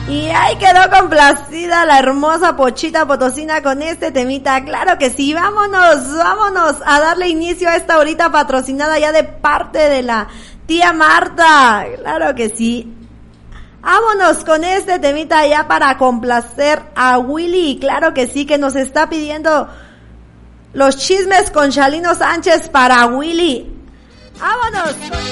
Y ahí quedó complacida la hermosa Pochita Potosina con este temita. Claro que sí, vámonos a darle inicio a esta horita patrocinada ya de parte de la tía Marta. Claro que sí. Vámonos con este temita ya para complacer a Willy. Claro que sí, que nos está pidiendo los chismes con Chalino Sánchez para Willy. Vámonos.